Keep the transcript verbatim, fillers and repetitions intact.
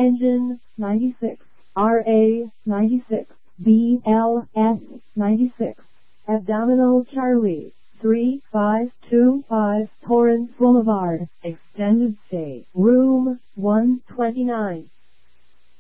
Engine, ninety-six. R A, ninety-six. B L S, ninety-six. Abdominal Charlie, three five two five Torrance Boulevard, Extended Stay, Room one twenty-nine.